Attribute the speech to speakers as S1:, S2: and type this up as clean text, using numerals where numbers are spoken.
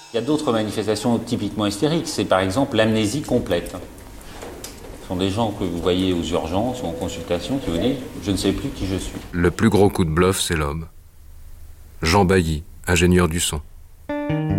S1: Il y a d'autres manifestations typiquement hystériques. C'est par exemple l'amnésie complète. Ce sont des gens que vous voyez aux urgences ou en consultation qui vous disent « je ne sais plus qui je suis ».
S2: Le plus gros coup de bluff, c'est l'homme. Jean Bailly, ingénieur du son.